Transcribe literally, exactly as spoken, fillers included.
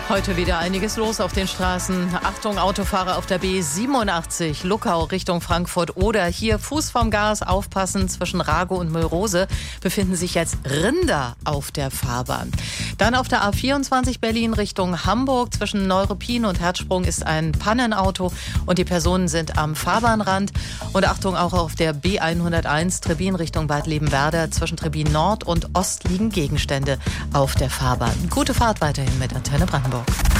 Heute wieder einiges los auf den Straßen. Achtung, Autofahrer auf der B siebenundachtzig, Luckau Richtung Frankfurt oder hier Fuß vom Gas, aufpassen, zwischen Rago und Mölrose befinden sich jetzt Rinder auf der Fahrbahn. Dann auf der A vierundzwanzig Berlin Richtung Hamburg, zwischen Neuruppin und Herzsprung ist ein Pannenauto und die Personen sind am Fahrbahnrand. Und Achtung, auch auf der B hunderteins Trebbin Richtung Bad Lebenwerder, zwischen Trebbin Nord und Ost liegen Gegenstände auf der Fahrbahn. Gute Fahrt weiterhin mit Antenne Brandenburg.